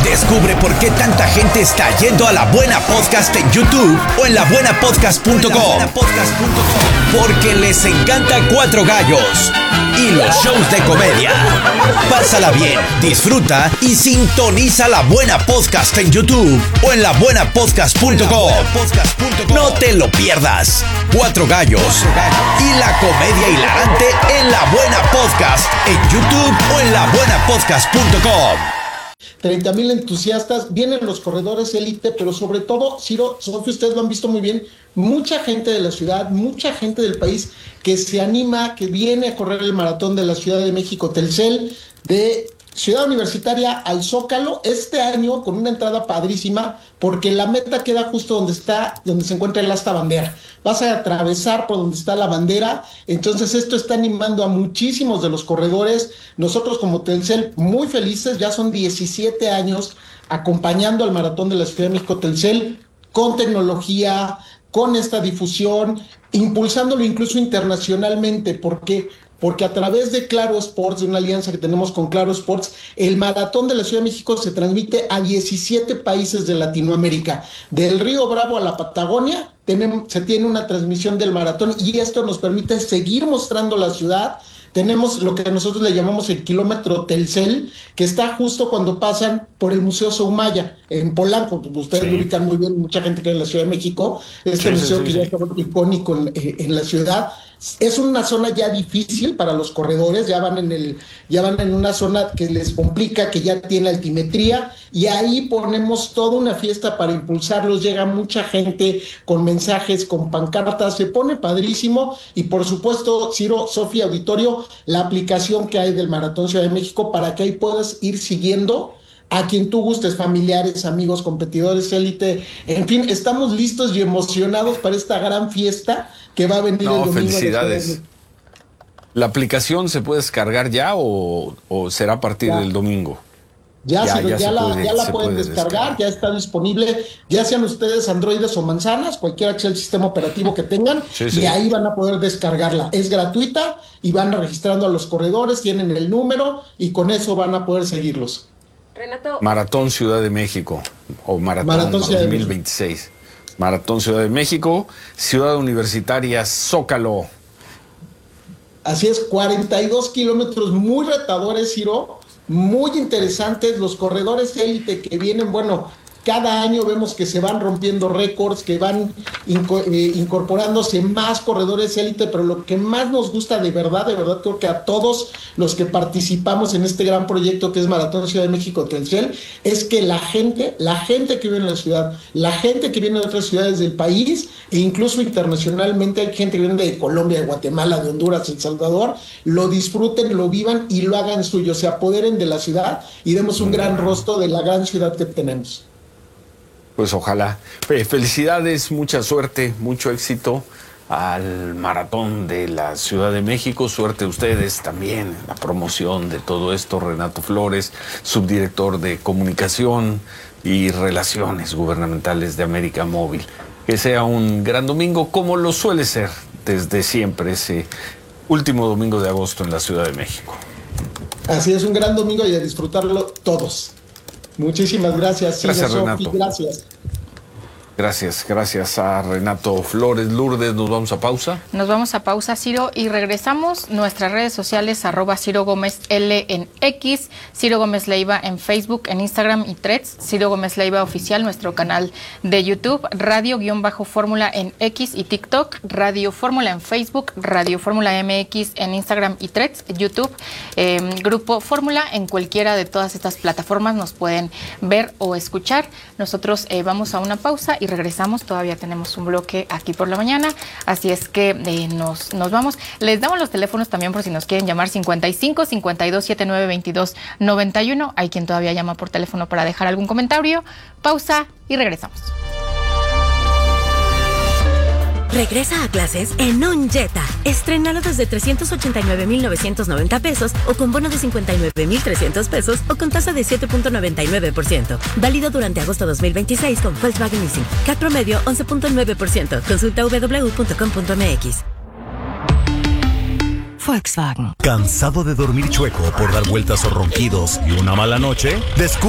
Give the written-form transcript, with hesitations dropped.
Descubre por qué tanta gente está yendo a La Buena Podcast en YouTube o en labuenapodcast.com. Porque les encanta Cuatro Gallos y los shows de comedia. Pásala bien, disfruta y sintoniza La Buena Podcast en YouTube o en labuenapodcast.com. No te lo pierdas. Cuatro Gallos y la comedia hilarante en La Buena Podcast en YouTube o en labuenapodcast.com. 30,000 entusiastas, vienen los corredores élite, pero sobre todo, Ciro, Sofía, ustedes lo han visto muy bien, mucha gente de la ciudad, mucha gente del país que se anima, que viene a correr el maratón de la Ciudad de México Telcel, de Ciudad Universitaria al Zócalo, este año con una entrada padrísima, porque la meta queda justo donde se encuentra el asta bandera. Vas a atravesar por donde está la bandera, entonces esto está animando a muchísimos de los corredores. Nosotros como Telcel muy felices, ya son 17 años acompañando al maratón de la Ciudad de México Telcel, con tecnología, con esta difusión, impulsándolo incluso internacionalmente, porque a través de Claro Sports, de una alianza que tenemos con Claro Sports, el maratón de la Ciudad de México se transmite a 17 países de Latinoamérica. Del Río Bravo a la Patagonia se tiene una transmisión del maratón y esto nos permite seguir mostrando la ciudad. Tenemos lo que nosotros le llamamos el kilómetro Telcel, que está justo cuando pasan por el Museo Soumaya, en Polanco. Ustedes lo ubican muy bien, mucha gente que en la Ciudad de México, museo que ya está icónico en la ciudad. Es una zona ya difícil para los corredores, ya van en una zona que les complica, que ya tiene altimetría, y ahí ponemos toda una fiesta para impulsarlos. Llega mucha gente con mensajes, con pancartas, se pone padrísimo. Y por supuesto, Ciro, Sofía, auditorio, la aplicación que hay del Maratón Ciudad de México para que ahí puedas ir siguiendo a quien tú gustes, familiares, amigos, competidores, élite, en fin, estamos listos y emocionados para esta gran fiesta que va a venir el domingo. Felicidades. ¿La aplicación se puede descargar ya o será a partir del domingo? Ya la pueden descargar, ya está disponible, ya sean ustedes androides o manzanas, cualquiera que sea el sistema operativo que tengan, y ahí van a poder descargarla. Es gratuita y van registrando a los corredores, tienen el número y con eso van a poder seguirlos. Renato. Maratón Ciudad de México o Maratón 2026. Maratón Ciudad de México, Ciudad Universitaria Zócalo. Así es, 42 kilómetros muy retadores, Ciro, muy interesantes. Los corredores élite que vienen, bueno, cada año vemos que se van rompiendo récords, que van incorporándose más corredores élite, pero lo que más nos gusta de verdad, creo que a todos los que participamos en este gran proyecto que es Maratón Ciudad de México Telcel, es que la gente que vive en la ciudad, la gente que viene de otras ciudades del país e incluso internacionalmente, hay gente que viene de Colombia, de Guatemala, de Honduras, El Salvador, lo disfruten, lo vivan y lo hagan suyo, se apoderen de la ciudad y demos un gran rostro de la gran ciudad que tenemos. Pues ojalá. Felicidades, mucha suerte, mucho éxito al maratón de la Ciudad de México. Suerte a ustedes también en la promoción de todo esto. Renato Flores, subdirector de Comunicación y Relaciones Gubernamentales de América Móvil. Que sea un gran domingo, como lo suele ser desde siempre, ese último domingo de agosto en la Ciudad de México. Así es, un gran domingo y a disfrutarlo todos. Muchísimas gracias. Gracias, Renato. Sofi, gracias. Gracias a Renato Flores. Lourdes, ¿nos vamos a pausa? Nos vamos a pausa, Ciro, y regresamos. Nuestras redes sociales, @Ciro Gómez L en X, Ciro Gómez Leiva en Facebook, en Instagram y Threads, Ciro Gómez Leiva Oficial, nuestro canal de YouTube, Radio-Fórmula en X y TikTok, Radio Fórmula en Facebook, Radio Fórmula MX en Instagram y Threads, YouTube, Grupo Fórmula, en cualquiera de todas estas plataformas nos pueden ver o escuchar. Nosotros vamos a una pausa y regresamos. Todavía tenemos un bloque aquí por la mañana, así es que nos vamos. Les damos los teléfonos también por si nos quieren llamar: 55 52 79 22 91. Hay quien todavía llama por teléfono para dejar algún comentario. Pausa y regresamos. Regresa a clases en un Jetta. Estrénalo desde 389,990 pesos o con bono de 59,300 pesos o con tasa de 7.99%. Válido durante agosto 2026 con Volkswagen Leasing. CAT promedio 11.9%. Consulta www.com.mx. Volkswagen. ¿Cansado de dormir chueco por dar vueltas o ronquidos y una mala noche?